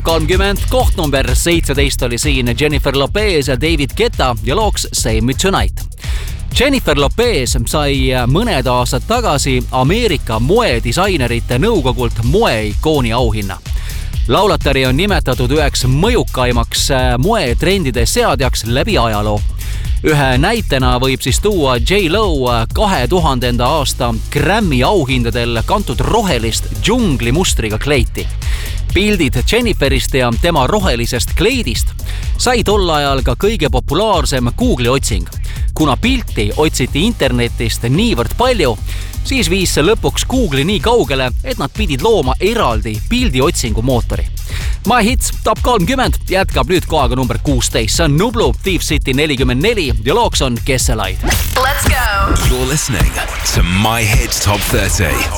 30, koht number 17 oli siin Jennifer Lopez ja David Guetta ja looks Save Me Tonight. Jennifer Lopez sai mõned aastad tagasi Ameerika moedisainerite nõukogult moeikooni auhinna. Laulatari on nimetatud üheks mõjukaimaks moetrendide seadjaks läbi ajaloo. Ühe näitena võib siis tuua J.Lo 2000. aasta Grammy auhindadel kantud rohelist džunglimustriga kleiti. Pildid Jenniferist ja tema rohelisest kleidist sai tol ajal ka kõige populaarsem Google'i otsing. Kuna pilti otsiti internetist niivõrd palju, siis viis see lõpuks Google'i nii kaugele, et nad pidid looma eraldi pildiotsingu mootori. My Hits Top 30 jätkab nüüd kohaga number 16. See on Nublu, Thief City 44 ja looks on Kesselaid. Let's go! You're listening to My Hits Top 30.